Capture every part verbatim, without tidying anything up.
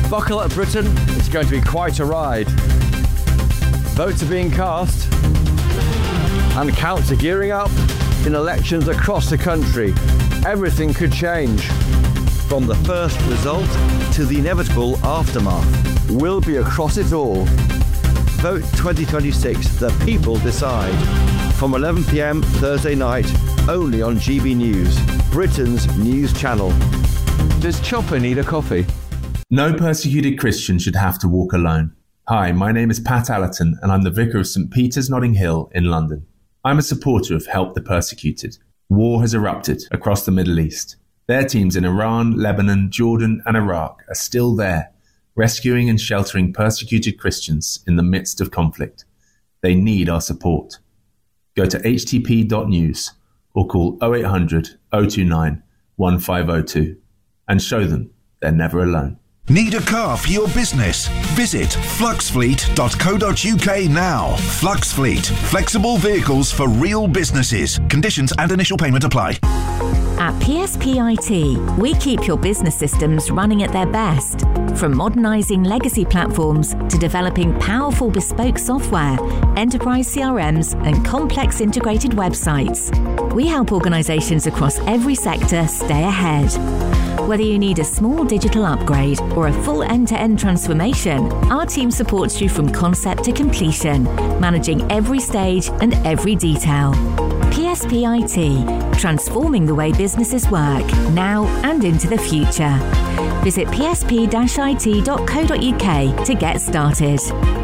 Buckle up, Britain. It's going to be quite a ride. Votes are being cast and counts are gearing up in elections across the country. Everything could change. From the first result to the inevitable aftermath. We'll be across it all. Vote twenty twenty-six, the people decide. From eleven p.m. Thursday night, only on G B News, Britain's news channel. Does Chopper need a coffee? No persecuted Christian should have to walk alone. Hi, my name is Pat Allerton and I'm the Vicar of St Peter's Notting Hill in London. I'm a supporter of Help the Persecuted. War has erupted across the Middle East. Their teams in Iran, Lebanon, Jordan and Iraq are still there, rescuing and sheltering persecuted Christians in the midst of conflict. They need our support. Go to h t p dot news or call oh eight hundred, oh two nine, one five oh two and show them they're never alone. Need a car for your business? Visit flux fleet dot co dot u k now. Flux Fleet. Flexible vehicles for real businesses. Conditions and initial payment apply. At P S P I T, we keep your business systems running at their best. From modernising legacy platforms to developing powerful bespoke software, enterprise C R Ms and complex integrated websites, we help organisations across every sector stay ahead. Whether you need a small digital upgrade or a full end-to-end transformation, our team supports you from concept to completion, managing every stage and every detail. P S P I T, transforming the way businesses work, now and into the future. Visit p s p dash i t dot co dot u k to get started.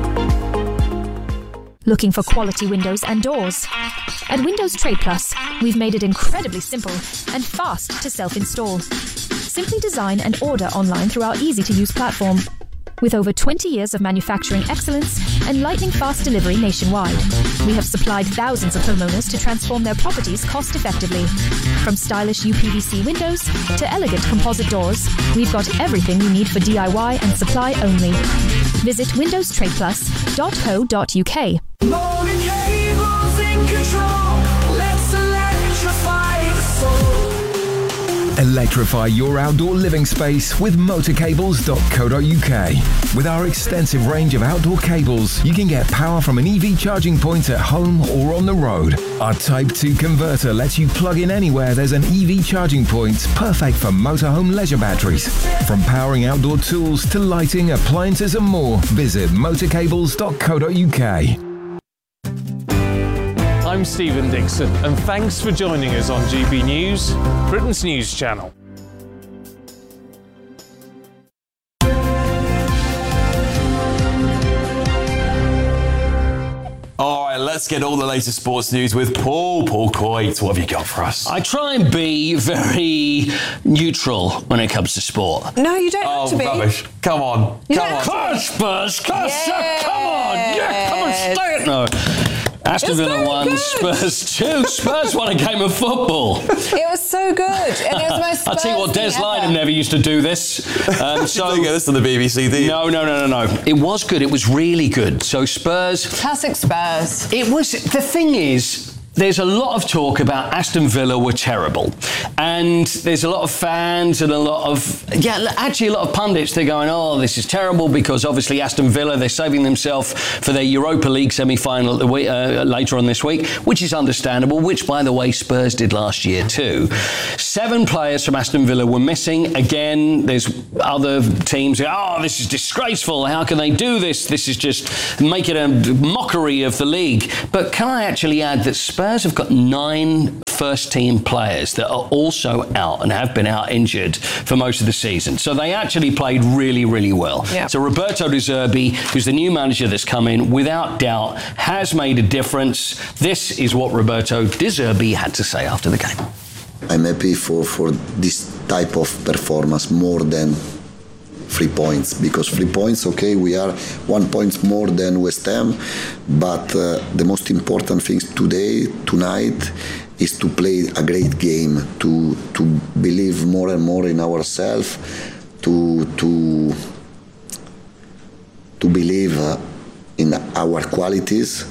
Looking for quality windows and doors? At Windows Trade Plus, we've made it incredibly simple and fast to self-install. Simply design and order online through our easy-to-use platform. With over twenty years of manufacturing excellence and lightning-fast delivery nationwide, we have supplied thousands of homeowners to transform their properties cost-effectively. From stylish U P V C windows to elegant composite doors, we've got everything you need for D I Y and supply only. Visit windows trade plus dot co dot u k. Molding cables in control. Let's electrify the soul. Electrify your outdoor living space with motor cables dot co dot u k. With our extensive range of outdoor cables, you can get power from an E V charging point at home or on the road. Our Type two converter lets you plug in anywhere there's an E V charging point, perfect for motorhome leisure batteries. From powering outdoor tools to lighting, appliances and more, visit motor cables dot co dot u k. I'm Stephen Dixon, and thanks for joining us on G B News, Britain's news channel. All right, let's get all the latest sports news with Paul. Paul Coyte, what have you got for us? I try and be very neutral when it comes to sport. No, you don't oh, have to be. Rubbish. Come on. You come on. Come on, Spurs. Come, yes. come on. Yeah, come on, stay it. No. Aston Villa won, good. Spurs two. Spurs won a game of football. It was so good. And it was my Spurs I'll tell you what, Des Lynam never used to do this. Um, so you don't get this on the B B C, do you? No, no, no, no, no. It was good. It was really good. So Spurs... Classic Spurs. It was... The thing is... There's a lot of talk about Aston Villa were terrible. And there's a lot of fans and a lot of, yeah, actually a lot of pundits, they're going, oh, this is terrible because obviously Aston Villa, they're saving themselves for their Europa League semi-final uh, later on this week, which is understandable, which, by the way, Spurs did last year too. Seven players from Aston Villa were missing. Again, there's other teams, oh, this is disgraceful. How can they do this? This is just make it a mockery of the league. But can I actually add that Spurs Spurs have got nine first-team players that are also out and have been out injured for most of the season. So they actually played really, really well. Yeah. So Roberto De Zerbi, who's the new manager that's come in, without doubt, has made a difference. This is what Roberto De Zerbi had to say after the game. I'm happy for, for this type of performance more than three points, because three points, okay, we are one point more than West Ham, but uh, the most important thing today, tonight, is to play a great game, to to believe more and more in ourselves, to to to believe uh, in our qualities.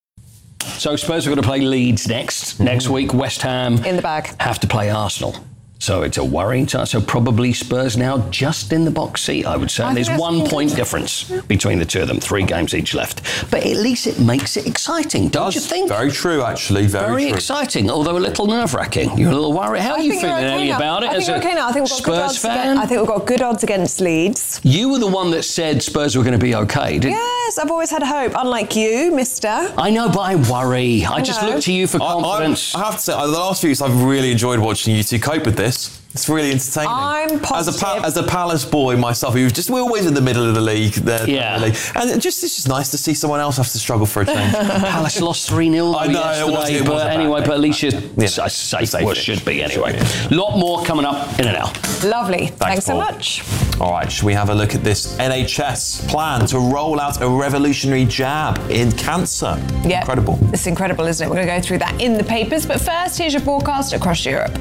So Spurs are going to play Leeds next. Mm-hmm. Next week, West Ham in the bag have to play Arsenal. So it's a worrying time. So probably Spurs now just in the box seat, I would say. I There's think that's one good. point difference between the two of them, three games each left. But at least it makes it exciting, don't you think? Very true, actually. Very, Very true. exciting, although a little nerve-wracking. You're a little worried. How are I you think you're feeling, okay Ellie, now. about it I think as we're a okay now. I think we've got good Spurs odds fan? against, I think we've got good odds against Leeds. You were the one that said Spurs were going to be okay, didn't you? Yes, I've always had hope, unlike you, mister. I know, but I worry. I, I just know. look to you for I, confidence. I, I have to say, the last few weeks I've really enjoyed watching you two cope with this. It's really entertaining. I'm As a, positive. pa- as a Palace boy myself, who's just we're always in the middle of the league. There, Yeah. the league. And it just it's just nice to see someone else have to struggle for a change. Palace lost three nil I know, it yesterday, was- it was but a bad anyway, day. but at least you're Yeah. safe, safe, Safe well, finish. should be anyway. A lot more coming up in an hour. Lovely. Thanks, so Paul. much. All right, should we have a look at this N H S plan to roll out a revolutionary jab in cancer? Yeah. Incredible. It's incredible, isn't it? We're going to go through that in the papers. But first, here's your forecast across Europe.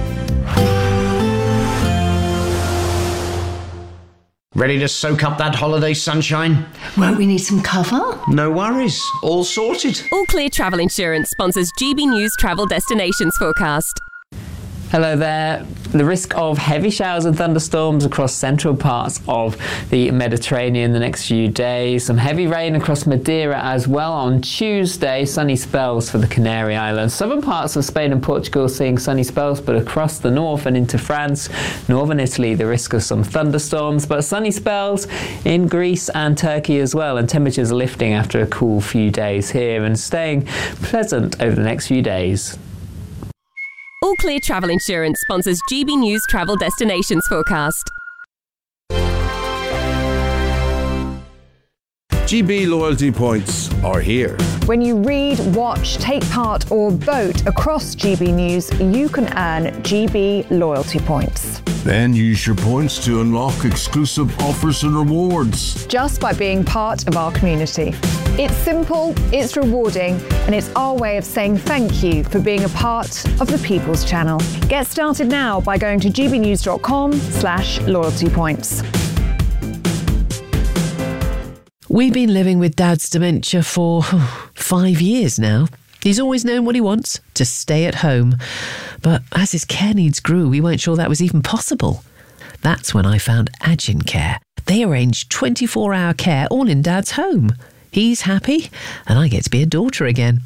Ready to soak up that holiday sunshine? Won't we need some cover? No worries. All sorted. All Clear Travel Insurance sponsors G B News Travel Destinations Forecast. Hello there. The risk of heavy showers and thunderstorms across central parts of the Mediterranean the next few days. Some heavy rain across Madeira as well on Tuesday. Sunny spells for the Canary Islands. Southern parts of Spain and Portugal seeing sunny spells, but across the north and into France, northern Italy, the risk of some thunderstorms, but sunny spells in Greece and Turkey as well. And temperatures lifting after a cool few days here and staying pleasant over the next few days. All Clear Travel Insurance sponsors G B News Travel Destinations Forecast. G B loyalty points are here. When you read, watch, take part or vote across G B News, you can earn G B loyalty points. Then use your points to unlock exclusive offers and rewards. Just by being part of our community. It's simple, it's rewarding, and it's our way of saying thank you for being a part of the People's Channel. Get started now by going to gbnews.com slash loyalty points. We've been living with Dad's dementia for five years now. He's always known what he wants, to stay at home. But as his care needs grew, we weren't sure that was even possible. That's when I found Agin Care. They arrange twenty-four hour care all in Dad's home. He's happy, and I get to be a daughter again.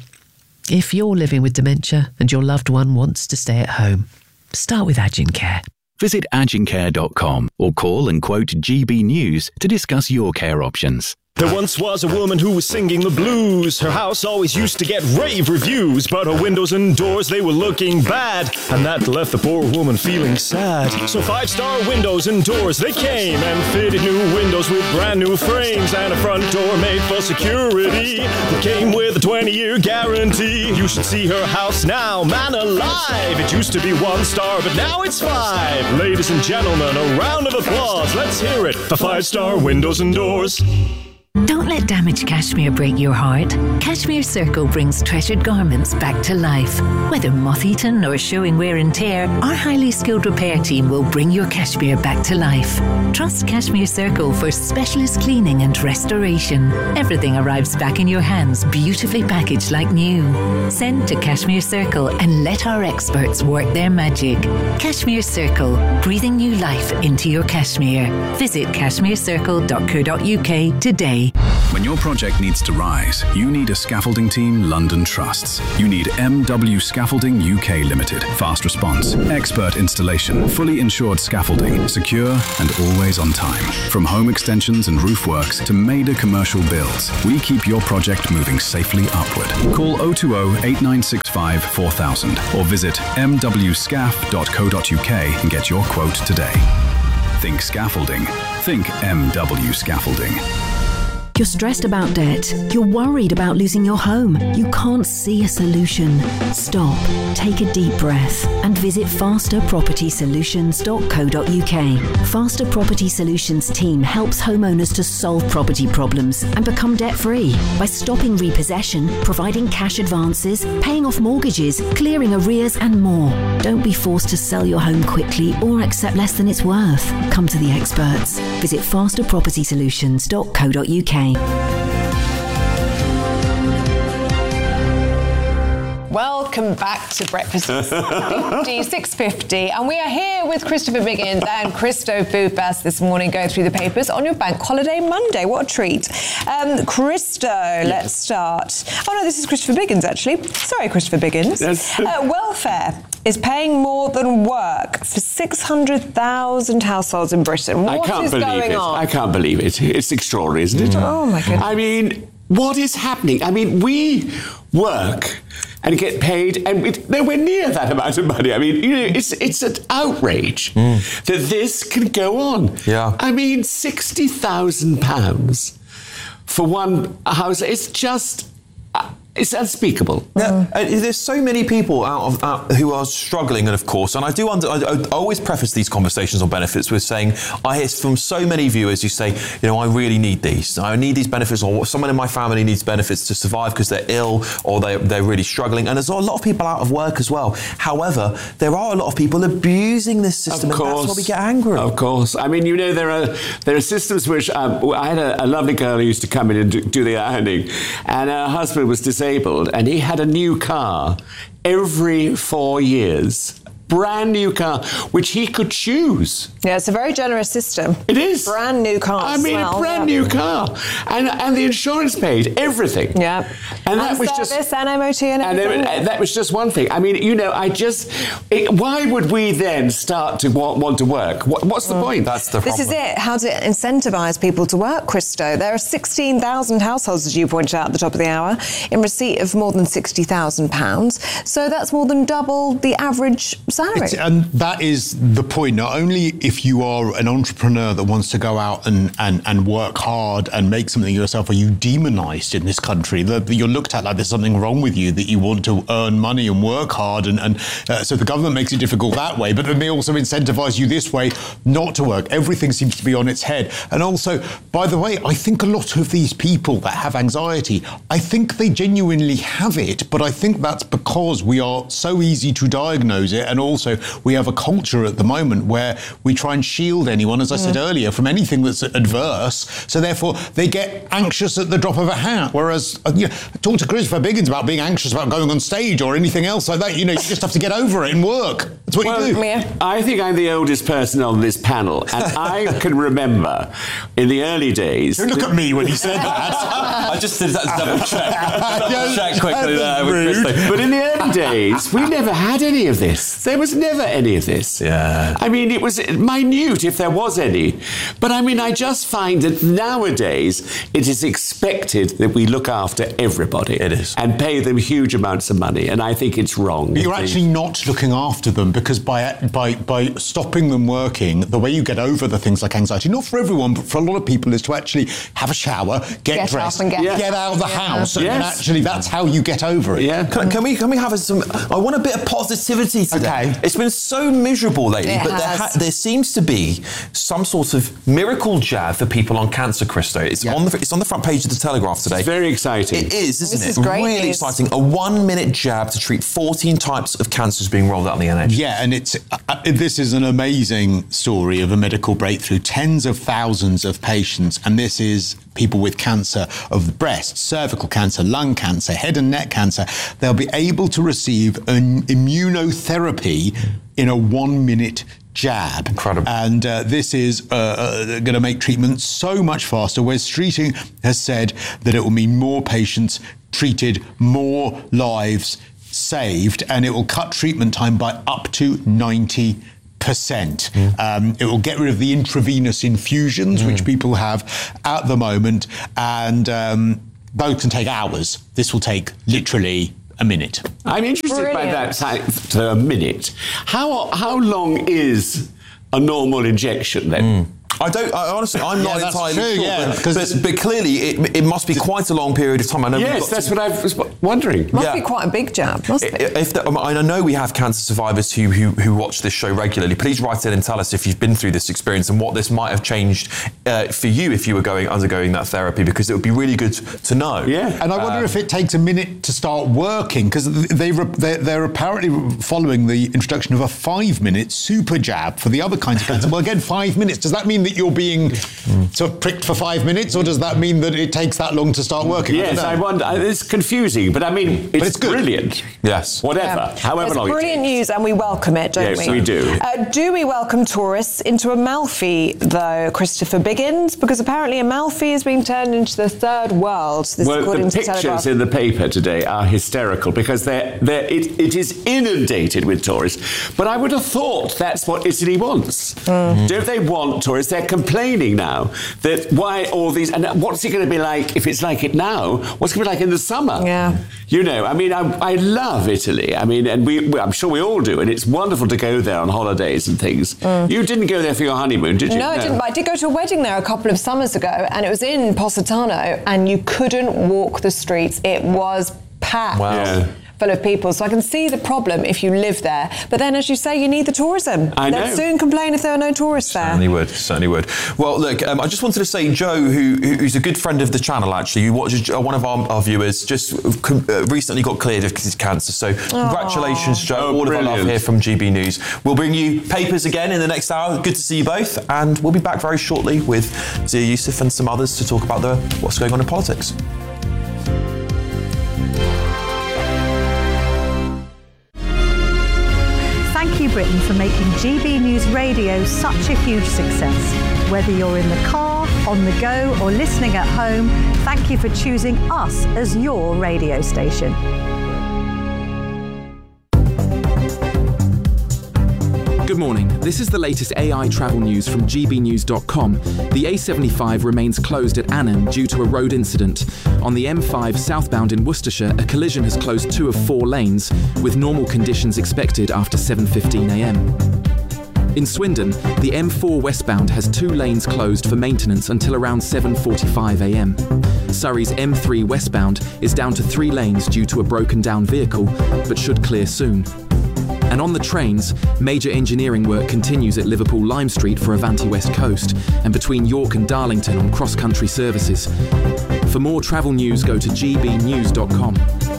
If you're living with dementia and your loved one wants to stay at home, start with Agin Care. Visit agin care dot com or call and quote G B News to discuss your care options. There once was a woman who was singing the blues. Her house always used to get rave reviews, but her windows and doors, they were looking bad, and that left the poor woman feeling sad. So five-star windows and doors, they came and fitted new windows with brand new frames and a front door made for security that came with a twenty-year guarantee. You should see her house now, man alive. It used to be one star, but now it's five. Ladies and gentlemen, a round of applause. Let's hear it for five-star windows and doors. Don't let damaged cashmere break your heart. Cashmere Circle brings treasured garments back to life. Whether moth-eaten or showing wear and tear, our highly skilled repair team will bring your cashmere back to life. Trust Cashmere Circle for specialist cleaning and restoration. Everything arrives back in your hands, beautifully packaged like new. Send to Cashmere Circle and let our experts work their magic. Cashmere Circle, breathing new life into your cashmere. Visit cashmere circle dot co dot U K today. When your project needs to rise, you need a scaffolding team London trusts. You need M W Scaffolding U K Limited. Fast response, expert installation, fully insured scaffolding, secure and always on time. From home extensions and roof works to major commercial builds, we keep your project moving safely upward. Call oh two oh, eight nine six five, four thousand or visit m w scaf dot co dot U K and get your quote today. Think scaffolding. Think M W Scaffolding. You're stressed about debt. You're worried about losing your home. You can't see a solution. Stop, take a deep breath and visit faster property solutions dot co dot U K. Faster Property Solutions team helps homeowners to solve property problems and become debt-free by stopping repossession, providing cash advances, paying off mortgages, clearing arrears and more. Don't be forced to sell your home quickly or accept less than it's worth. Come to the experts. Visit faster property solutions dot co dot U K. Well, Welcome back to Breakfast fifty, six fifty. And we are here with Christopher Biggins and Christo Foodfast this morning, going through the papers on your Bank Holiday Monday. What a treat. Um, Christo, yes. Let's start. Oh, no, this is Christopher Biggins, actually. Sorry, Christopher Biggins. Yes. Uh, welfare is paying more than work for six hundred thousand households in Britain. What I can't is believe going it. on? I can't believe it. It's extraordinary, isn't it? Mm. Oh, my goodness. I mean, what is happening? I mean, we work and get paid, and it's nowhere near that amount of money. I mean, you know, it's it's an outrage mm. that this can go on. Yeah. I mean, sixty thousand pounds for one house. It's just. Uh, It's unspeakable. Yeah, uh, there's so many people out of out who are struggling, and of course, and I do. Under, I, I always preface these conversations on benefits with saying, I hear from so many viewers who say, you know, I really need these. I need these benefits, or someone in my family needs benefits to survive because they're ill or they they're really struggling. And there's a lot of people out of work as well. However, there are a lot of people abusing this system, of course, and that's why we get angry. Of course, I mean, you know, there are there are systems which um, I had a, a lovely girl who used to come in and do, do the ironing, and her husband was disabled. And he had a new car every four years. Brand new car, which he could choose. Yeah, it's a very generous system. It is. Brand new car. I mean, well, a brand yeah. new car. And and the insurance paid everything. Yeah. And that and was service just... and M O T and everything. And that was just one thing. I mean, you know, I just... It, why would we then start to want, want to work? What, what's the mm. point? That's the This problem. is it. How to incentivise people to work, Christo. There are sixteen thousand households, as you pointed out at the top of the hour, in receipt of more than sixty thousand pounds. So that's more than double the average salary. It's, and that is the point. Not only if you are an entrepreneur that wants to go out and, and, and work hard and make something yourself, are you demonised in this country? The, you're looked at like there's something wrong with you, that you want to earn money and work hard. And, and uh, so the government makes it difficult that way. But then they also incentivise you this way not to work. Everything seems to be on its head. And also, by the way, I think a lot of these people that have anxiety, I think they genuinely have it. But I think that's because we are so easy to diagnose it. And also, we have a culture at the moment where we try and shield anyone, as I said Mm. earlier, from anything that's adverse. So therefore, they get anxious at the drop of a hat. Whereas, uh, you know, talk to Christopher Biggins about being anxious about going on stage or anything else like that. You know, you just have to get over it and work. That's what well, you do. I think I'm the oldest person on this panel, and I can remember in the early days. Don't look at me when you said that. I just did that to double check. double check quickly there with Christo. But in the early days, we never had any of this. There was never any of this. Yeah. I mean, it was minute if there was any. But I mean, I just find that nowadays it is expected that we look after everybody. It is. And pay them huge amounts of money. And I think it's wrong. But you're actually not looking after them, because by by by stopping them working, the way you get over the things like anxiety, not for everyone, but for a lot of people, is to actually have a shower, get, Get dressed, up and get- get Yeah. out of the Yeah. house, and, Yes. and actually that's how you get over it. Yeah. Can, can we can we have some? I want a bit of positivity today. Okay. It's been so miserable lately, It but there, has. ha- there seems to be some sort of miracle jab for people on cancer, Christo. It's Yeah. on the it's on the front page of the Telegraph today. It's very exciting. It is, isn't This it? is great really news. exciting. A one-minute jab to treat fourteen types of cancers being rolled out in the N H S. Yeah, and it's uh, uh, this is an amazing story of a medical breakthrough. Tens of thousands of patients, and this is people with cancer of the breast, cervical cancer, lung cancer, head and neck cancer. They'll be able to receive an immunotherapy in a one-minute jab. Incredible. And uh, this is uh, uh, going to make treatment so much faster. Wes Streeting has said that it will mean more patients treated, more lives saved, and it will cut treatment time by up to ninety percent. Mm. Um, it will get rid of the intravenous infusions, mm. which people have at the moment, and um, those can take hours. This will take literally a minute. I'm interested Brilliant. by that time to a minute. How how long is a normal injection then? Mm. I don't. I, honestly, I'm Yeah, not that's entirely true, sure. yeah, but, 'cause- but, but clearly, it, it must be quite a long period of time. I know. we've Yes, got that's to- what I was wondering. Must Yeah. be quite a big jab, must be. If the, I know we have cancer survivors who, who who watch this show regularly. Please write in and tell us if you've been through this experience and what this might have changed uh, for you if you were going undergoing that therapy, because it would be really good to know. Yeah. And I wonder Um, if it takes a minute to start working, because they they're, they're apparently following the introduction of a five-minute super jab for the other kinds of cancer. Well, again, five minutes. Does that mean that you're being mm. sort of pricked for five minutes, or does that mean that it takes that long to start working? Yes, I, I wonder. It's confusing, but I mean, it's, it's brilliant. Yes. Whatever, Yeah. however it's long brilliant it takes. news, and we welcome it, don't yes, we? Yes, we do. Uh, do we welcome tourists into Amalfi, though, Christopher Biggins? Because apparently Amalfi has been turned into the third world. This well, according the to pictures Telegraph. in the paper today are hysterical because they're, they're, it, it is inundated with tourists. But I would have thought that's what Italy wants. Mm. Don't they want tourists? They're complaining now that why all these... And what's it going to be like if it's like it now? What's it going to be like in the summer? Yeah. You know, I mean, I, I love Italy. I mean, and we, we, I'm sure we all do, and it's wonderful to go there on holidays and things. Mm. You didn't go there for your honeymoon, did you? No, I didn't. But I did go to a wedding there a couple of summers ago, and it was in Positano, and you couldn't walk the streets. It was packed. Wow. Yeah. Full of people, so I can see the problem if you live there. But then, as you say, you need the tourism. I know. They'd soon complain if there are no tourists there. Certainly would, certainly would. Well, look, um, I just wanted to say, Joe, who, who's a good friend of the channel, actually, who watches uh, one of our, our viewers, just uh, recently got cleared of his cancer. So, congratulations, Joe. Oh, all brilliant. of our love here from G B News. We'll bring you papers again in the next hour. Good to see you both, and we'll be back very shortly with Zia Yusuf and some others to talk about the what's going on in politics. Thank you, Britain, for making G B News Radio such a huge success. Whether you're in the car, on the go, or listening at home, thank you for choosing us as your radio station. Good morning. This is the latest A I travel news from G B news dot com. The A seventy-five remains closed at Annan due to a road incident. On the M five southbound in Worcestershire, a collision has closed two of four lanes, with normal conditions expected after seven fifteen a m. In Swindon, the M four westbound has two lanes closed for maintenance until around seven forty-five a m. Surrey's M three westbound is down to three lanes due to a broken down vehicle, but should clear soon. And on the trains, major engineering work continues at Liverpool Lime Street for Avanti West Coast and between York and Darlington on cross-country services. For more travel news, go to G B news dot com.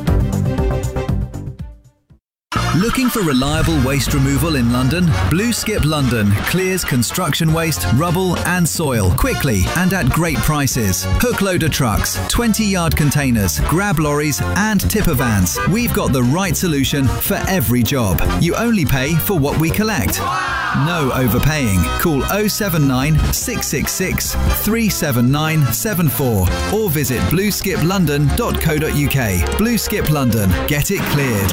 Looking for reliable waste removal in London? Blue Skip London clears construction waste, rubble and soil quickly and at great prices. Hook loader trucks, twenty yard containers, grab lorries and tipper vans. We've got the right solution for every job. You only pay for what we collect. No overpaying. Call oh seven nine, six six six, three seven nine seven four or visit blue skip london dot co dot u k. Blue Skip London. Get it cleared.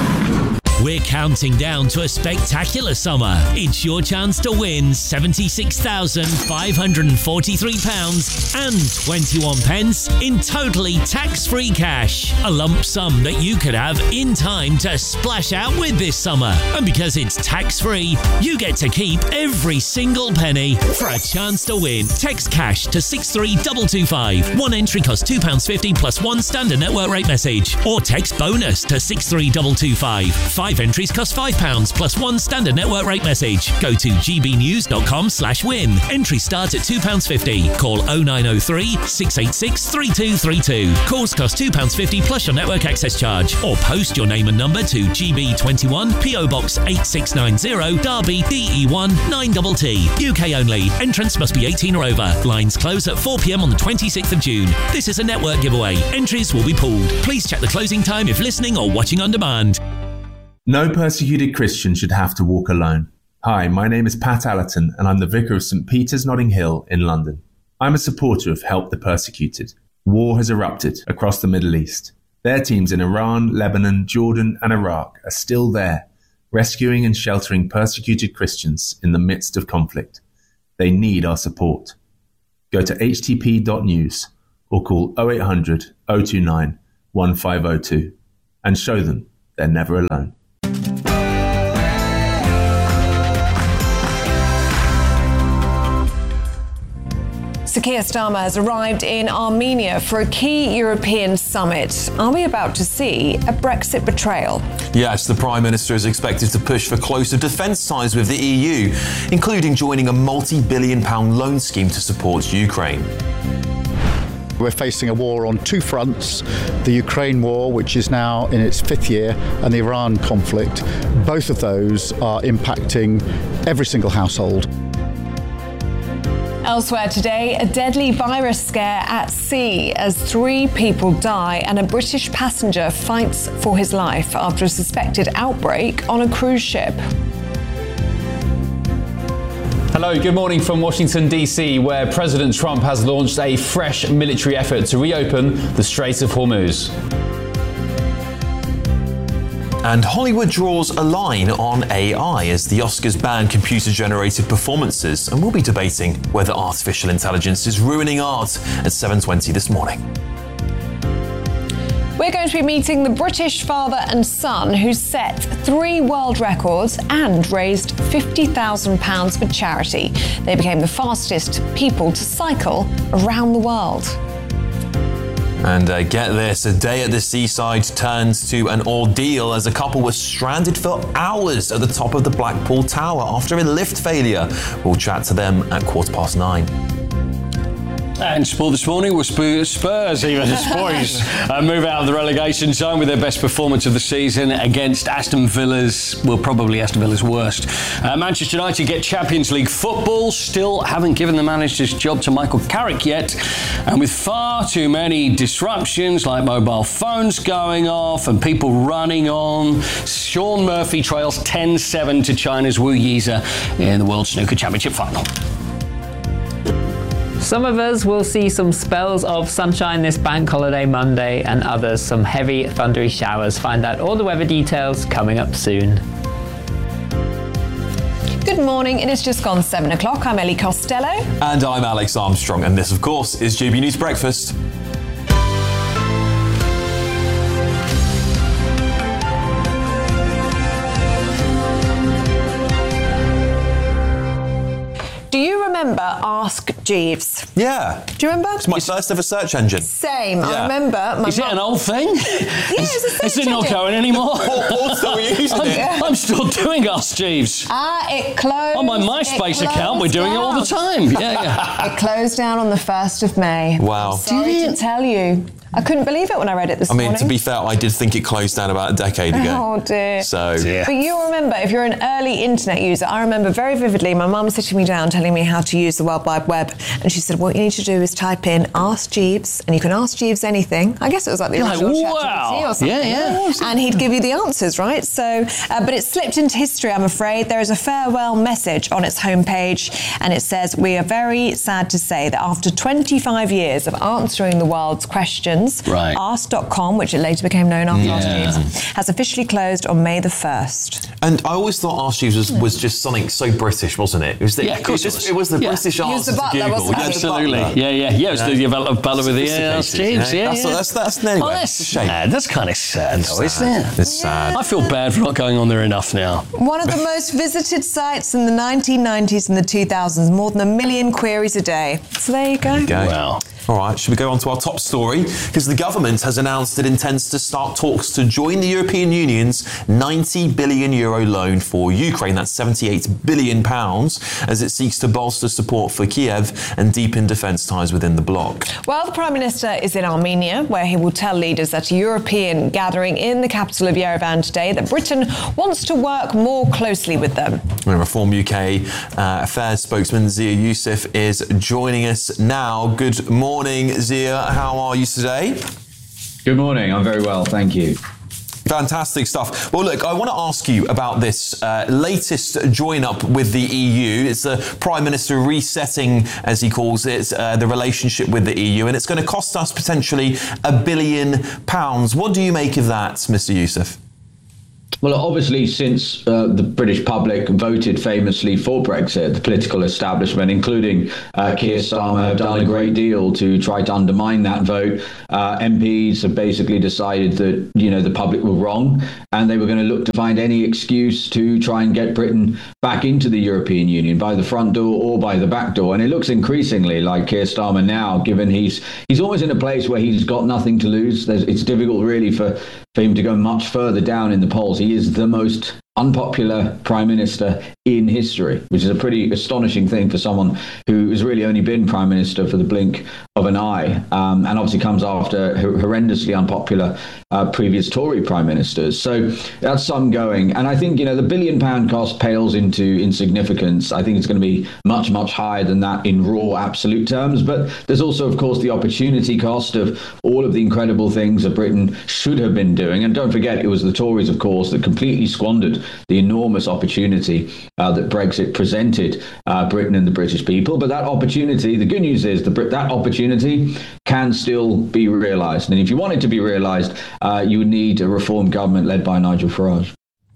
We're counting down to a spectacular summer. It's your chance to win seventy-six thousand five hundred forty-three pounds and twenty-one pence in totally tax-free cash. A lump sum that you could have in time to splash out with this summer. And because it's tax-free, you get to keep every single penny. For a chance to win, text cash to six three two two five. One entry costs two pounds fifty plus one standard network rate message. Or text bonus to six three two two five. Five entries cost five pounds plus one standard network rate message. Go to g b news dot com slash win. Entry start at two pounds fifty. Call oh nine oh three, six eight six, three two three two. Calls cost two pounds fifty plus your network access charge. Or post your name and number to G B twenty-one, P O Box eight six nine zero, Derby, D E one nine T T. U K only. Entrance must be eighteen or over. Lines close at four p m on the twenty-sixth of June. This is a network giveaway. Entries will be pooled. Please check the closing time if listening or watching on demand. No persecuted Christian should have to walk alone. Hi, my name is Pat Allerton and I'm the Vicar of St Peter's Notting Hill in London. I'm a supporter of Help the Persecuted. War has erupted across the Middle East. Their teams in Iran, Lebanon, Jordan and Iraq are still there, rescuing and sheltering persecuted Christians in the midst of conflict. They need our support. Go to h t p dot news or call oh eight hundred, oh two nine, one five oh two and show them they're never alone. Sir Keir Starmer has arrived in Armenia for a key European summit. Are we about to see a Brexit betrayal? Yes, the Prime Minister is expected to push for closer defence ties with the E U, including joining a multi-billion pound loan scheme to support Ukraine. We're facing a war on two fronts, the Ukraine war, which is now in its fifth year, and the Iran conflict. Both of those are impacting every single household. Elsewhere today, a deadly virus scare at sea as three people die and a British passenger fights for his life after a suspected outbreak on a cruise ship. Hello, good morning from Washington, D C, where President Trump has launched a fresh military effort to reopen the Strait of Hormuz. And Hollywood draws a line on A I as the Oscars ban computer-generated performances, and we'll be debating whether artificial intelligence is ruining art at seven twenty this morning. We're going to be meeting the British father and son who set three world records and raised fifty thousand pounds for charity. They became the fastest people to cycle around the world. And uh, get this, a day at the seaside turns to an ordeal as a couple was stranded for hours at the top of the Blackpool Tower after a lift failure. We'll chat to them at quarter past nine. And sport this morning was Spurs, even Spurs, uh, move out of the relegation zone with their best performance of the season against Aston Villa's, well, probably Aston Villa's worst. Uh, Manchester United get Champions League football, still haven't given the manager's job to Michael Carrick yet. And with far too many disruptions like mobile phones going off and people running on, Shaun Murphy trails ten seven to China's Wu Yize in the World Snooker Championship final. Some of us will see some spells of sunshine this bank holiday Monday and others some heavy thundery showers. Find out all the weather details coming up soon. Good morning, it is just gone seven o'clock. I'm Ellie Costello. And I'm Alex Armstrong, and this, of course, is G B News Breakfast. Do you remember Ask Jeeves? Yeah. Do you remember? It's my first ever search engine. Same. Yeah. I remember. My Is it an old thing? Yeah, it's a search Is it not engine. going anymore? Paul's still using I'm, it. I'm still doing Ask Jeeves. Ah, it closed. On my it MySpace account, we're closed doing it all the down. time. Yeah, yeah. It closed down on the first of May. Wow. Sorry to tell you. I couldn't believe it when I read it this I mean, morning. to be fair, I did think it closed down about a decade ago. Oh dear. So, But you'll remember, if you're an early internet user, I remember very vividly my mum sitting me down telling me how to use the World Wide Web. And she said, what you need to do is type in Ask Jeeves, and you can ask Jeeves anything. I guess it was like the You're original like, ChatGPT wow. or something. Yeah, yeah. And he'd give you the answers, right? So, uh, but it slipped into history, I'm afraid. There is a farewell message on its homepage, and it says, we are very sad to say that after twenty-five years of answering the world's questions, right. Ask dot com, which it later became known after Yeah. Ask Jeeves, has officially closed on May the first. and I always thought Ask Jeeves was, was just something so British, wasn't it? It was the, Yeah, of course it it was. was. It was the Yeah. British He was answer the to butler, Google. wasn't he? Yeah, the Absolutely. butler. Yeah, yeah, yeah. It was Yeah. the developed butler with the yeah, Ask Sophisticated, Jeeves. you know? Yeah, That's- yeah. that's- that's- anyway, Oh, it's that's a shame. sad. That's kind of sad, It's though, sad. isn't it? It's sad. I feel bad for not going on there enough now. One of the most visited sites in the nineteen nineties and the two thousands, more than a million queries a day. So there you go. Okay. Wow. All right, should we go on to our top story? Because the government has announced it intends to start talks to join the European Union's ninety billion euro loan for Ukraine. That's seventy-eight billion pounds, as it seeks to bolster support for Kiev and deepen defence ties within the bloc. Well, the Prime Minister is in Armenia, where he will tell leaders at a European gathering in the capital of Yerevan today that Britain wants to work more closely with them. And Reform U K uh, Affairs spokesman Zia Youssef is joining us now. Good morning, Zia. How are you today? Good morning. I'm very well, thank you. Fantastic stuff. Well, look, I want to ask you about this uh, latest join-up with the E U. It's the Prime Minister resetting, as he calls it, uh, the relationship with the E U, and it's going to cost us potentially a billion pounds. What do you make of that, Mister Youssef? Well, obviously, since uh, the British public voted famously for Brexit, the political establishment, including uh, Keir Starmer, have done a great deal to try to undermine that vote. Uh, M Ps have basically decided that, you know, the public were wrong, and they were going to look to find any excuse to try and get Britain back into the European Union by the front door or by the back door. And it looks increasingly like Keir Starmer now, given he's he's almost in a place where he's got nothing to lose. There's, it's difficult, really, for for him to go much further down in the polls. He is the most unpopular prime minister in history, which is a pretty astonishing thing for someone who has really only been prime minister for the blink of an eye, um, and obviously comes after horrendously unpopular uh, previous Tory prime ministers. So that's some going. And I think, you know, the billion pound cost pales into insignificance. I think it's going to be much, much higher than that in raw absolute terms. But there's also, of course, the opportunity cost of all of the incredible things that Britain should have been doing. And don't forget, it was the Tories, of course, that completely squandered the enormous opportunity uh, that Brexit presented uh, Britain and the British people. But that opportunity, the good news is the, that opportunity can still be realised. And if you want it to be realised, uh, you would need a reform government led by Nigel Farage.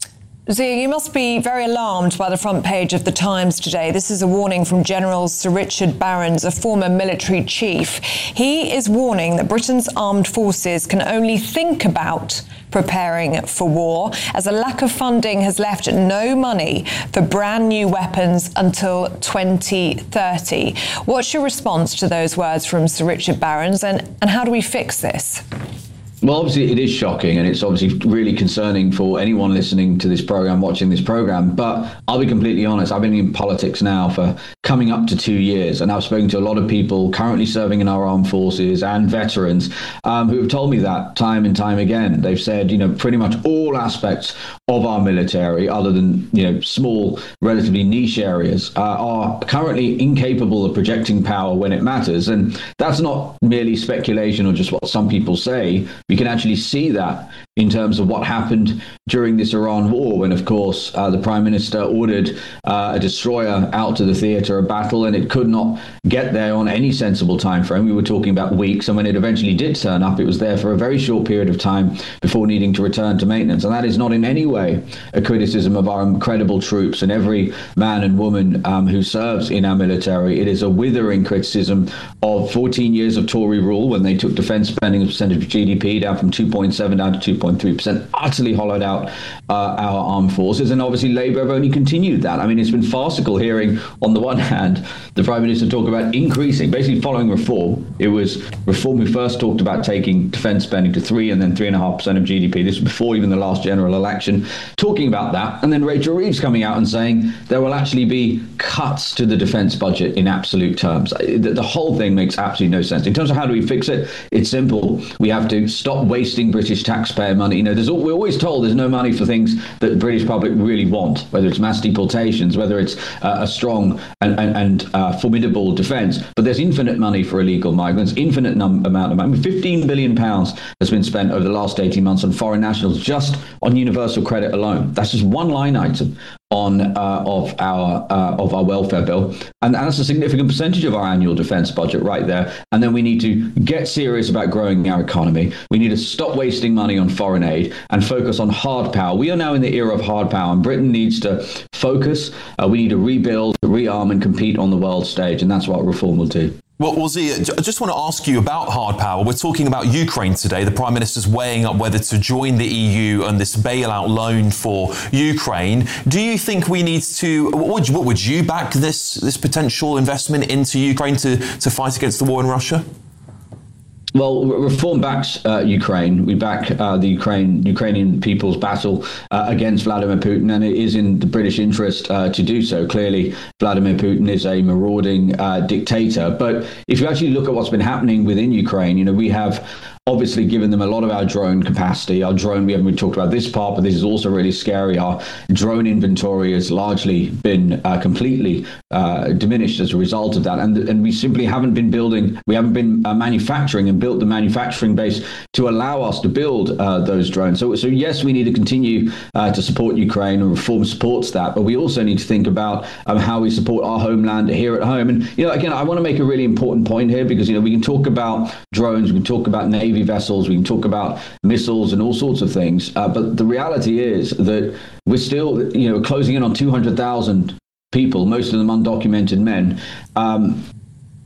Zia, you must be very alarmed by the front page of The Times today. This is a warning from General Sir Richard Barrons, a former military chief. He is warning that Britain's armed forces can only think about preparing for war, as a lack of funding has left no money for brand new weapons until twenty thirty. What's your response to those words from Sir Richard Barrons, and, and how do we fix this? Well, obviously, it is shocking, and it's obviously really concerning for anyone listening to this program, watching this program. But I'll be completely honest, I've been in politics now for coming up to two years, and I've spoken to a lot of people currently serving in our armed forces and veterans um, who have told me that time and time again. They've said, you know, pretty much all aspects of our military, other than, you know, small, relatively niche areas, uh, are currently incapable of projecting power when it matters. And that's not merely speculation or just what some people say. You can actually see that in terms of what happened during this Iran war, when, of course, uh, the Prime Minister ordered uh, a destroyer out to the theatre of battle, and it could not get there on any sensible time frame. We were talking about weeks, and when it eventually did turn up, it was there for a very short period of time before needing to return to maintenance. And that is not in any way a criticism of our incredible troops and every man and woman um, who serves in our military. It is a withering criticism of fourteen years of Tory rule, when they took defence spending as a percentage of G D P down from two point seven down to two point three percent, utterly hollowed out uh, our armed forces. And obviously Labour have only continued that. I mean, it's been farcical hearing, on the one hand, the Prime Minister talk about increasing, basically following reform. It was reform who first talked about taking defence spending to three and then three and a half percent of G D P. This was before even the last general election, talking about that. And then Rachel Reeves coming out and saying there will actually be cuts to the defence budget in absolute terms. The, the whole thing makes absolutely no sense. In terms of how do we fix it, it's simple. We have to stop wasting British taxpayer money. You know, there's we're always told there's no money for things that the British public really want, whether it's mass deportations, whether it's uh, a strong and, and, and uh, formidable defence. But there's infinite money for illegal migrants, infinite num- amount of money. fifteen billion pounds has been spent over the last eighteen months on foreign nationals, just on universal credit alone. That's just one line item on uh, of our uh, of our welfare bill, and that's a significant percentage of our annual defence budget right there. And then we need to get serious about growing our economy. We need to stop wasting money on foreign aid and focus on hard power. We are now in the era of hard power, and Britain needs to focus. Uh, we need to rebuild, rearm, and compete on the world stage, and that's what reform will do. Well, well, Zia, I just want to ask you about hard power. We're talking about Ukraine today. The Prime Minister's weighing up whether to join the E U and this bailout loan for Ukraine. Do you think we need to, what would you, what would you back this this potential investment into Ukraine to, to fight against the war in Russia? Well, Reform backs uh, Ukraine. We back uh, the Ukraine Ukrainian people's battle uh, against Vladimir Putin, and it is in the British interest uh, to do so. Clearly, Vladimir Putin is a marauding uh, dictator. But if you actually look at what's been happening within Ukraine, you know, we have obviously given them a lot of our drone capacity. Our drone, we haven't really talked about this part, but this is also really scary. Our drone inventory has largely been uh, completely uh, diminished as a result of that. And, and we simply haven't been building, we haven't been uh, manufacturing and built the manufacturing base to allow us to build uh, those drones. So, so yes, we need to continue uh, to support Ukraine, and Reform supports that. But we also need to think about um, how we support our homeland here at home. And, you know, again, I want to make a really important point here, because, you know, we can talk about drones, we can talk about Navy vessels, we can talk about missiles and all sorts of things, uh, but the reality is that we're still, you know, closing in on two hundred thousand people, most of them undocumented men. Um,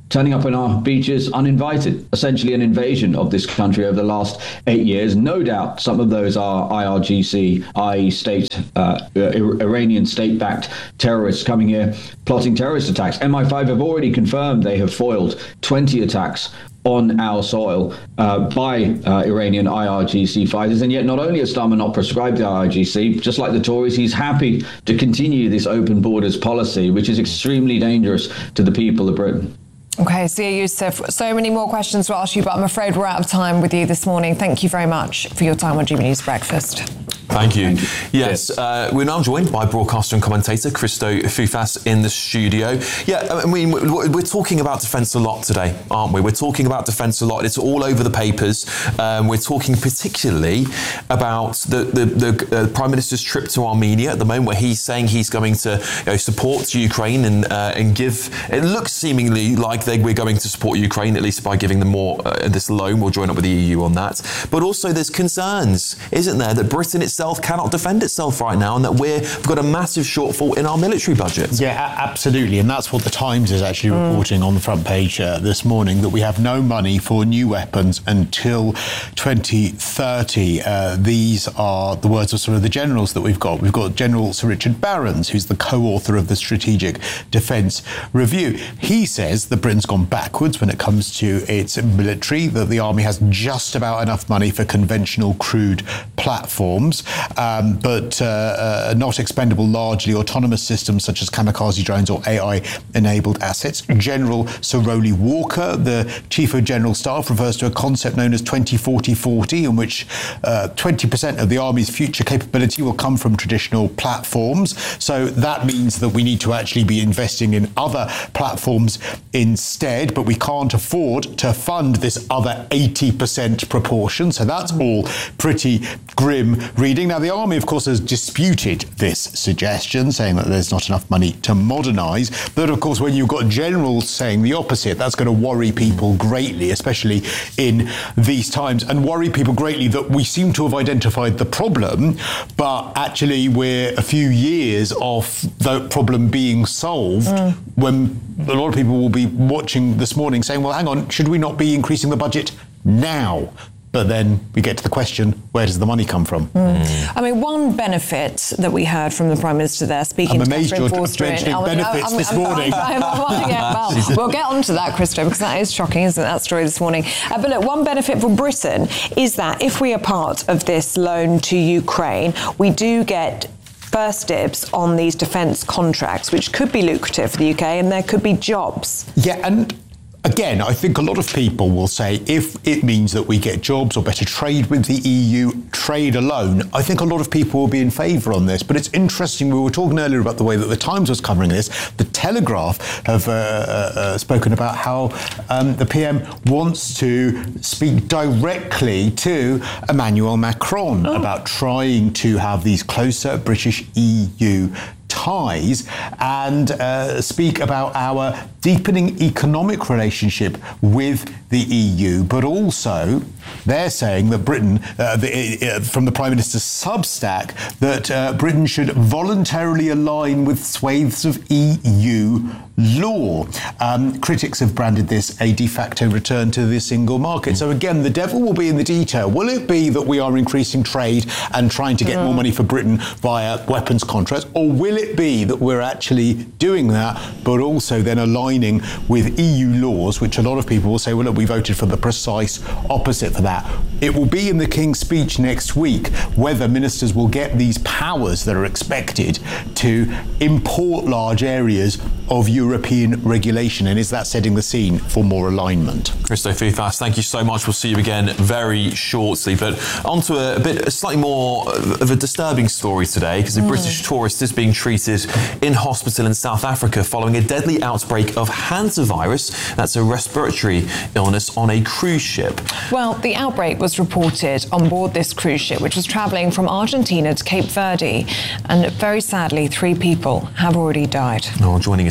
turning up on our beaches uninvited, essentially an invasion of this country over the last eight years. No doubt some of those are I R G C, that is state, uh, Iranian state-backed terrorists coming here, plotting terrorist attacks. M I five have already confirmed they have foiled twenty attacks on our soil uh, by uh, Iranian I R G C fighters. And yet not only has Starmer not prescribed the I R G C, just like the Tories, he's happy to continue this open borders policy, which is extremely dangerous to the people of Britain. OK, Zia Youssef, so many more questions to ask you, but I'm afraid we're out of time with you this morning. Thank you very much for your time on G B News Breakfast. Thank you. Yes, uh, we're now joined by broadcaster and commentator Christo Foufas in the studio. Yeah, I mean, we're talking about defence a lot today, aren't we? We're talking about defence a lot. It's all over the papers. Um, we're talking particularly about the, the, the uh, Prime Minister's trip to Armenia at the moment, where he's saying he's going to you know, support Ukraine and uh, and give. It looks seemingly like they, we're going to support Ukraine, at least by giving them more uh, this loan. We'll join up with the E U on that. But also, there's concerns, isn't there, that Britain itself cannot defend itself right now, and that we're, we've got a massive shortfall in our military budget. Yeah, a- absolutely. And that's what the Times is actually mm. reporting on the front page uh, this morning, that we have no money for new weapons until twenty thirty. Uh, these are the words of some of the generals that we've got. We've got General Sir Richard Barrons, who's the co-author of the Strategic Defence Review. He says that Britain's gone backwards when it comes to its military, that the army has just about enough money for conventional crewed platforms, Um, but uh, uh, not expendable largely autonomous systems such as kamikaze drones or A I-enabled assets. General Sir Rowley Walker, the Chief of General Staff, refers to a concept known as twenty forty forty, in which uh, twenty percent of the Army's future capability will come from traditional platforms. So that means that we need to actually be investing in other platforms instead, but we can't afford to fund this other eighty percent proportion. So that's all pretty grim reading. Now, the Army, of course, has disputed this suggestion, saying that there's not enough money to modernise. But, of course, when you've got generals saying the opposite, that's going to worry people greatly, especially in these times, and worry people greatly that we seem to have identified the problem, but actually we're a few years off the problem being solved, mm. when a lot of people will be watching this morning saying, well, hang on, should we not be increasing the budget now? But then we get to the question, where does the money come from? Mm. Mm. I mean, one benefit that we heard from the Prime Minister there, speaking I'm to amazed Catherine you're Forster... mentioning in, benefits I'm, I'm, this I'm, morning. I'm, I'm, I'm, yeah, well, we'll get on to that, Christo, because that is shocking, isn't it, that story this morning? Uh, but look, one benefit for Britain is that if we are part of this loan to Ukraine, we do get first dibs on these defence contracts, which could be lucrative for the U K, and there could be jobs. Yeah, and again, I think a lot of people will say if it means that we get jobs or better trade with the E U, trade alone, I think a lot of people will be in favour on this. But it's interesting, we were talking earlier about the way that the Times was covering this. The Telegraph have uh, uh, spoken about how um, the P M wants to speak directly to Emmanuel Macron oh. about trying to have these closer British E U ties and uh, speak about our deepening economic relationship with the E U, but also they're saying that Britain, uh, the, uh, from the Prime Minister's Substack, that uh, Britain should voluntarily align with swathes of E U law. Um, critics have branded this a de facto return to the single market. So again, the devil will be in the detail. Will it be that we are increasing trade and trying to get mm. more money for Britain via weapons contracts, or will it be that we're actually doing that, but also then aligning with E U laws, which a lot of people will say, well, look, we voted for the precise opposite for that. It will be in the King's speech next week whether ministers will get these powers that are expected to import large areas of European regulation, and is that setting the scene for more alignment? Christo Foufas, thank you so much. We'll see you again very shortly. But on to a, a bit, a slightly more of a disturbing story today, because a mm. British tourist is being treated in hospital in South Africa following a deadly outbreak of hantavirus. That's a respiratory illness on a cruise ship. Well, the outbreak was reported on board this cruise ship, which was travelling from Argentina to Cape Verde, and very sadly, three people have already died. Oh, joining us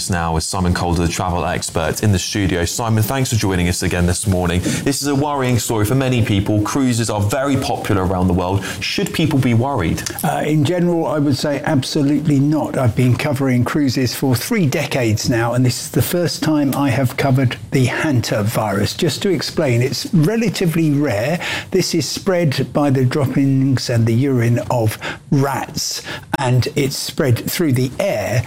us now with Simon Calder, the travel expert, in the studio. Simon, thanks for joining us again this morning. This is a worrying story for many people. Cruises are very popular around the world. Should people be worried? Uh, in general, I would say absolutely not. I've been covering cruises for three decades now, and this is the first time I have covered the hantavirus. Just to explain, it's relatively rare. This is spread by the droppings and the urine of rats, and it's spread through the air,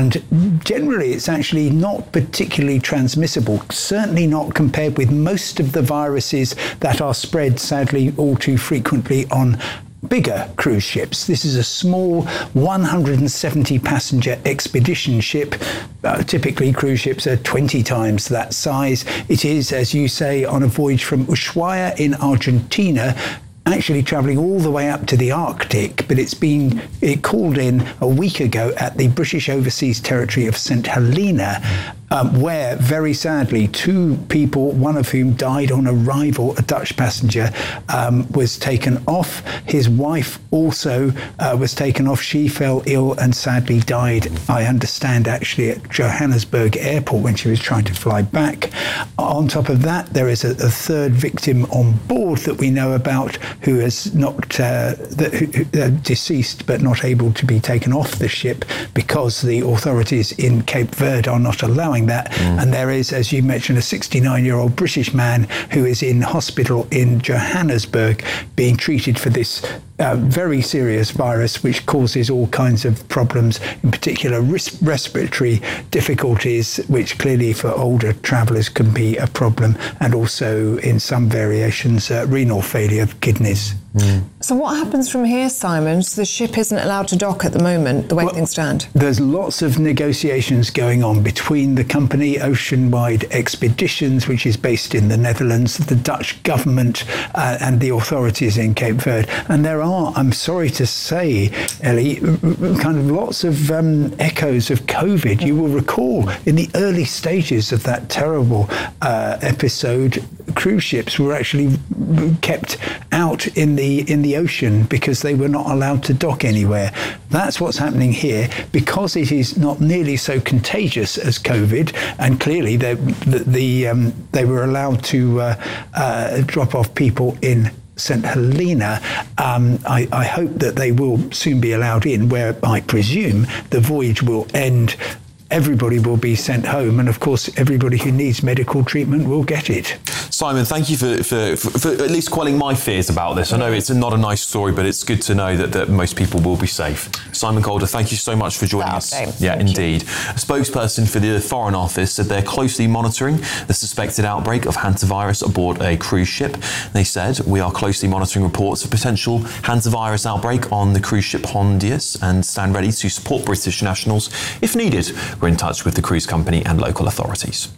and generally it's actually not particularly transmissible, certainly not compared with most of the viruses that are spread, sadly, all too frequently on bigger cruise ships. This is a small one hundred seventy passenger expedition ship. Uh, typically cruise ships are twenty times that size. It is, as you say, on a voyage from Ushuaia in Argentina, actually travelling all the way up to the Arctic, but it's been it called in a week ago at the British Overseas Territory of Saint Helena, um, where, very sadly, two people, one of whom died on arrival, a Dutch passenger, um, was taken off. His wife also uh, was taken off. She fell ill and sadly died, I understand, actually at Johannesburg Airport when she was trying to fly back. On top of that, there is a, a third victim on board that we know about, who is not uh, the, who, uh, deceased but not able to be taken off the ship because the authorities in Cape Verde are not allowing that. Mm. And there is, as you mentioned, a sixty-nine-year-old British man who is in hospital in Johannesburg being treated for this Uh, very serious virus which causes all kinds of problems, in particular res- respiratory difficulties, which clearly for older travellers can be a problem, and also in some variations uh, renal failure of kidneys. Mm. So what happens from here, Simon? So the ship isn't allowed to dock at the moment, the way well, things stand? There's lots of negotiations going on between the company Oceanwide Expeditions, which is based in the Netherlands, the Dutch government uh, and the authorities in Cape Verde. And there are, I'm sorry to say, Ellie, kind of lots of um, echoes of COVID. You will recall in the early stages of that terrible uh, episode, cruise ships were actually kept out in the in the ocean because they were not allowed to dock anywhere. That's what's happening here, because it is not nearly so contagious as COVID, and clearly they, the, the um, they were allowed to uh, uh, drop off people in Saint Helena. Um, I, I hope that they will soon be allowed in, where I presume the voyage will end. Everybody will be sent home, and of course everybody who needs medical treatment will get it. Simon, thank you for, for, for, for at least quelling my fears about this. I know it's not a nice story, but it's good to know that, that most people will be safe. Simon Calder, thank you so much for joining us. Yeah, thank indeed. You. A spokesperson for the Foreign Office said they're closely monitoring the suspected outbreak of hantavirus aboard a cruise ship. They said, we are closely monitoring reports of potential hantavirus outbreak on the cruise ship Hondius and stand ready to support British nationals if needed. We're in touch with the cruise company and local authorities.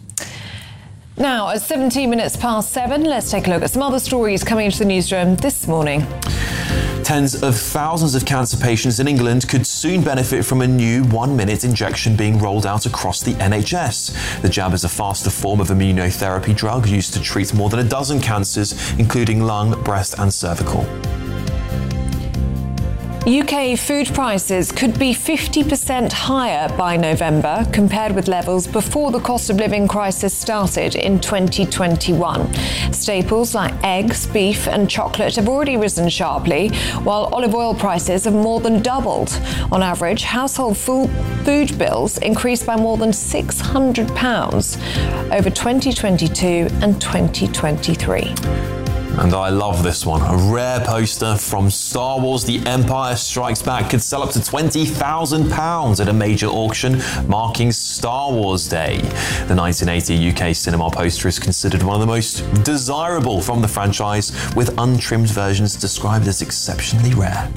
Now, at seventeen minutes past seven, let's take a look at some other stories coming into the newsroom this morning. Tens of thousands of cancer patients in England could soon benefit from a new one-minute injection being rolled out across the N H S. The jab is a faster form of immunotherapy drug used to treat more than a dozen cancers, including lung, breast and cervical. U K food prices could be fifty percent higher by November compared with levels before the cost of living crisis started in twenty twenty-one. Staples like eggs, beef and chocolate have already risen sharply, while olive oil prices have more than doubled. On average, household food bills increased by more than six hundred pounds over twenty twenty-two and twenty twenty-three. And I love this one. A rare poster from Star Wars The Empire Strikes Back could sell up to twenty thousand pounds at a major auction marking Star Wars Day. The nineteen eighty U K cinema poster is considered one of the most desirable from the franchise, with untrimmed versions described as exceptionally rare.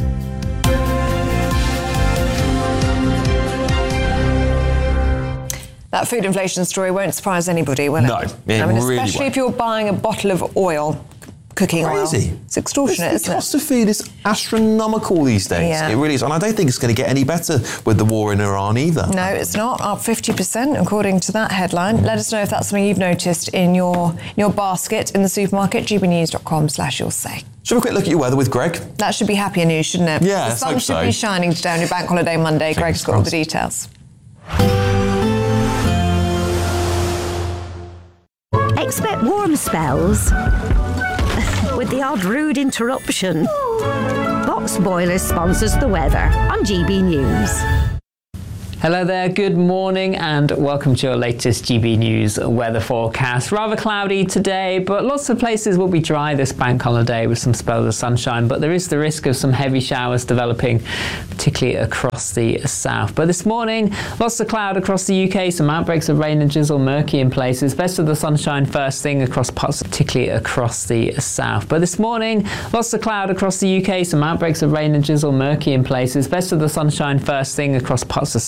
That food inflation story won't surprise anybody, will it? No, it I mean, really especially won't. if you're buying a bottle of oil. Cooking Crazy. oil. It's extortionate, it's, isn't the cost it? of food is astronomical these days. Yeah. It really is. And I don't think it's going to get any better with the war in Iran either. No, it's not. Up fifty percent, according to that headline. Let us know if that's something you've noticed in your, in your basket in the supermarket. g b news dot com slash you'll say. Should we have a quick look at your weather with Greg? That should be happier news, shouldn't it? Yeah, the sun hope should so. be shining today on your bank holiday Monday. Fingers Greg's got all the crossed. details. Expect warm spells with the odd rude interruption. Box Boilers sponsors the weather on G B News. Hello there, good morning and welcome to your latest G B News weather forecast. Rather cloudy today, but lots of places will be dry this bank holiday with some spells of sunshine, but there is the risk of some heavy showers developing, particularly across the south. But this morning, lots of cloud across the U K, some outbreaks of rain and drizzle, murky in places. Best of the sunshine first thing across parts, particularly across the south. But this morning, lots of cloud across the U K, some outbreaks of rain and drizzle, murky in places. Best of the sunshine first thing across parts of